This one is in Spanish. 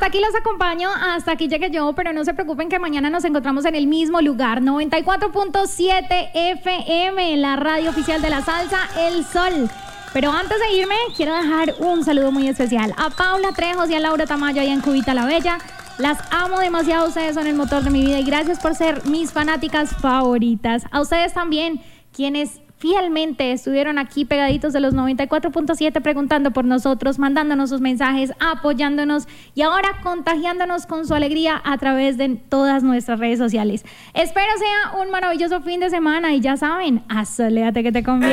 aquí los acompaño, hasta aquí llegué yo, pero no se preocupen que mañana nos encontramos en el mismo lugar, 94.7 FM, la radio oficial de la salsa, El Sol. Pero antes de irme, quiero dejar un saludo muy especial a Paula Trejos y a Laura Tamayo allá en Cubita la Bella. Las amo demasiado, ustedes son el motor de mi vida y gracias por ser mis fanáticas favoritas. A ustedes también, quienes fielmente estuvieron aquí pegaditos de los 94.7 preguntando por nosotros, mandándonos sus mensajes, apoyándonos y ahora contagiándonos con su alegría a través de todas nuestras redes sociales. Espero sea un maravilloso fin de semana y ya saben, asoléate que te conviene.